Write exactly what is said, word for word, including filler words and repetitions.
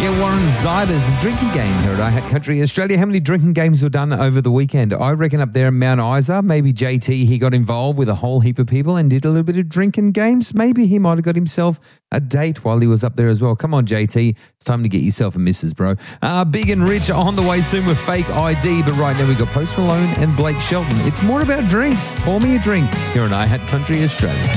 Yeah, Warren Ziders, drinking game here at I Hat Country Australia. How many drinking games were done over the weekend? I reckon up there in Mount Isa, maybe J T, he got involved with a whole heap of people and did a little bit of drinking games. Maybe he might have got himself a date while he was up there as well. Come on, J T. It's time to get yourself a missus, bro. Uh, Big and Rich on the way soon with Fake I D, but right now we've got Post Malone and Blake Shelton. It's more about drinks. Pour me a drink here on I Hat Country Australia.